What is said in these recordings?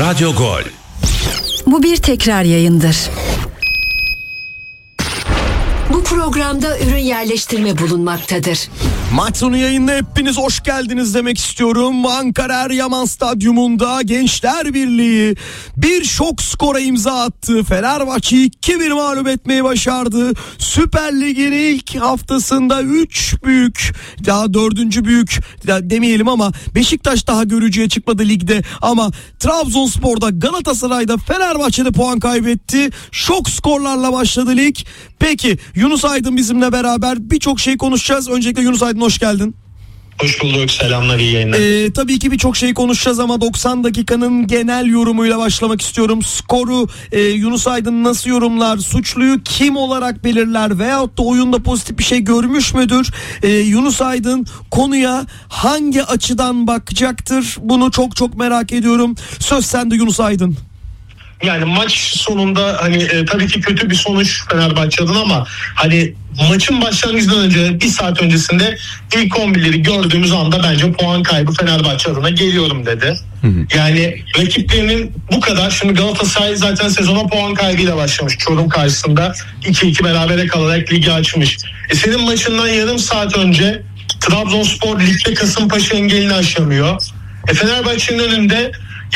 Radyo Gol. Bu bir tekrar yayındır. Bu programda ürün yerleştirme bulunmaktadır. Maç sonu yayında hepiniz hoş geldiniz demek istiyorum. Ankara Eryaman Stadyumunda Gençler Birliği bir şok skora imza attı. Fenerbahçe'yi 2-1 mağlup etmeyi başardı. Süper Lig'in ilk haftasında 3 büyük, daha 4. büyük demeyelim ama Beşiktaş daha görücüye çıkmadı ligde. Ama Trabzonspor'da, Galatasaray'da, Fenerbahçe'de puan kaybetti. Şok skorlarla başladı lig. Peki Yunus Aydın bizimle beraber, birçok şey konuşacağız. Öncelikle Yunus Aydın hoş geldin. Hoş bulduk, selamlar, iyi yayınlar. Tabii ki birçok şey konuşacağız ama 90 dakikanın genel yorumuyla başlamak istiyorum. Skoru Yunus Aydın nasıl yorumlar? Suçluyu kim olarak belirler? Veyahut da oyunda pozitif bir şey görmüş müdür? Yunus Aydın konuya hangi açıdan bakacaktır? Bunu çok merak ediyorum. Söz sende Yunus Aydın. Yani maç sonunda tabii ki kötü bir sonuç Fenerbahçe adına ama maçın başlangıcından önce, bir saat öncesinde ilk 11'leri gördüğümüz anda bence puan kaybı Fenerbahçe adına geliyorum dedi. Yani rakiplerinin bu kadar, şimdi Galatasaray zaten sezona puan kaybıyla başlamış. Çorum karşısında 2-2 berabere kalarak ligi açmış. Senin maçından yarım saat önce Trabzonspor ligde Kasımpaşa engelini aşamıyor. Fenerbahçe'nin önünde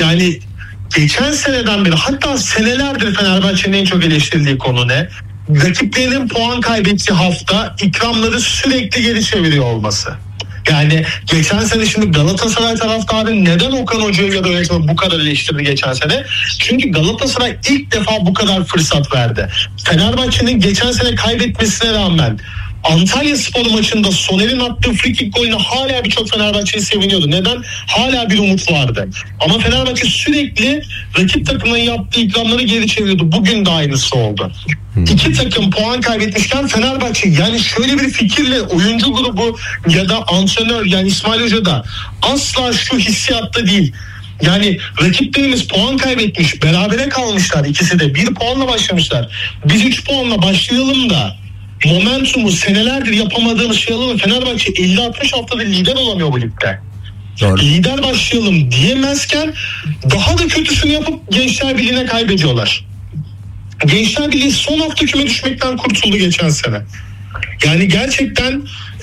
geçen seneden beri, hatta senelerdir Fenerbahçe'nin en çok eleştirildiği konu ne? Rakiplerinin puan kaybettiği hafta ikramları sürekli geri çeviriyor olması. Yani geçen sene, şimdi Galatasaray taraftarı neden Okan Hoca'yı ya da yönetimi bu kadar eleştirdi geçen sene? Çünkü Galatasaray ilk defa bu kadar fırsat verdi. Fenerbahçe'nin geçen sene kaybetmesine rağmen Antalyaspor maçında Soner'in attığı frikik golüne hala birçok Fenerbahçe'yi seviniyordu. Neden? Hala bir umut vardı. Ama Fenerbahçe sürekli rakip takımın yaptığı ikramları geri çeviriyordu. Bugün de aynısı oldu. İki takım puan kaybetmişken Fenerbahçe, yani şöyle bir fikirle oyuncu grubu ya da antrenör, yani İsmail Hoca da asla şu hissiyatta değil. Yani rakiplerimiz puan kaybetmiş, berabere kalmışlar, ikisi de 1 puanla başlamışlar. Biz 3 puanla başlayalım da momentumu senelerdir yapamadığımız şey alalım. Fenerbahçe 50-60 haftadır lider olamıyor bu ligde. Doğru. Lider başlayalım diyemezken daha da kötüsünü yapıp Gençler Birliği'ne kaybediyorlar. Gençler Birliği son hafta küme düşmekten kurtuldu geçen sene. Yani gerçekten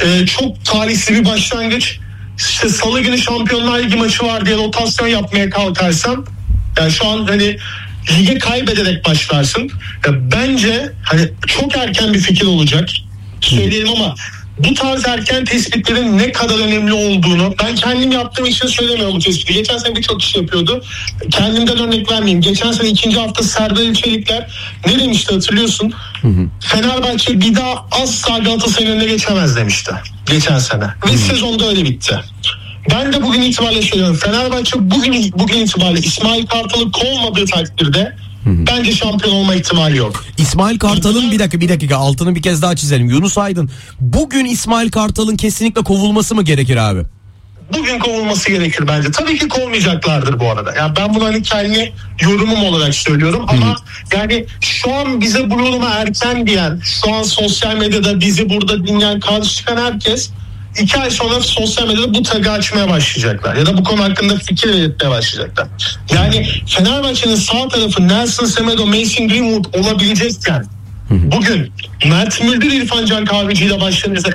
çok talihsiz bir başlangıç. İşte Salı günü Şampiyonlar Ligi maçı var diye rotasyon yapmaya kalkarsan, yani şu an lige kaybederek başlarsın. Bence çok erken bir fikir olacak. Söyleyelim ama bu tarz erken tespitlerin ne kadar önemli olduğunu ben kendim yaptığım için söylemiyorum bu tespiti. Geçen sene birçok kişi yapıyordu. Kendimden örnek vermeyeyim. Geçen sene 2. hafta Serdar İlçelikler ne demişti hatırlıyorsun? Fenerbahçe bir daha asla Galatasaray'ın önüne geçemez demişti geçen sene. Ve sezonda öyle bitti. Ben de bugün itibariyle söylüyorum. Fenerbahçe bugün itibariyle İsmail Kartal'ı kovmadığı takdirde bence şampiyon olma ihtimali yok. İsmail Kartal'ın bir dakika altını bir kez daha çizelim. Yunus Aydın, bugün İsmail Kartal'ın kesinlikle kovulması mı gerekir abi? Bugün kovulması gerekir bence. Tabii ki kovmayacaklardır bu arada. Yani ben bunu kendi yorumum olarak söylüyorum ama yani şu an bize bu yoruma erken diyen, şu an sosyal medyada bizi burada dinleyen, karşı çıkan herkes 2 ay sonra sosyal medyada bu tagı açmaya başlayacaklar. Ya da bu konu hakkında fikir belirtmeye başlayacaklar. Yani Fenerbahçe'nin sağ tarafı Nelson Semedo, Mason Greenwood olabilecekken bugün Mert Müldür, İrfan Can Kahveci ile başlanırsa,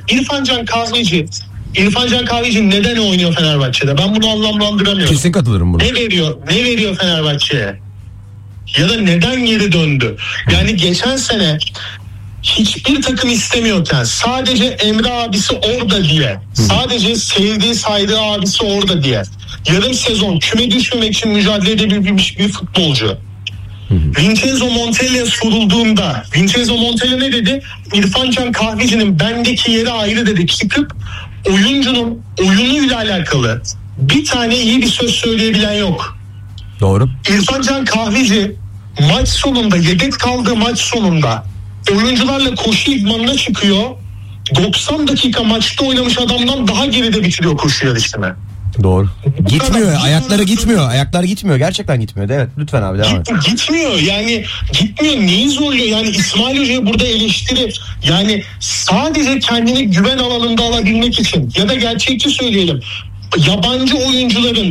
İrfan Can Kahveci neden oynuyor Fenerbahçe'de? Ben bunu anlamlandıramıyorum. Kesin katılırım buna. Ne veriyor Fenerbahçe'ye? Ya da neden geri döndü? Yani geçen sene hiçbir takım istemiyorken, sadece Emre abisi orada diye, sadece sevdiği saydığı abisi orada diye yarım sezon küme düşmemek için mücadele edebilmiş bir futbolcu. Vincenzo Montella'ya sorulduğunda Vincenzo Montella ne dedi? İrfan Can Kahveci'nin bendeki yeri ayrı dedi. Çıkıp oyuncunun oyunuyla alakalı bir tane iyi bir söz söyleyebilen yok. Doğru. İrfan Can Kahveci maç sonunda, yedek kaldığı maç sonunda oyuncularla koşu idmanına çıkıyor. 90 dakika maçta oynamış adamdan daha geride bitiriyor koşu yarışını. Doğru. Gitmiyor. Ayakları gitmiyor. Ayaklar gitmiyor. Gerçekten gitmiyor. Evet. Lütfen abi devam et. Gitmiyor. Yani gitmiyor. Neyi zorluyor? Yani İsmail Hoca'ya burada eleştiri. Yani sadece kendini güven alanında alabilmek için ya da gerçekçi söyleyelim. Yabancı oyuncuların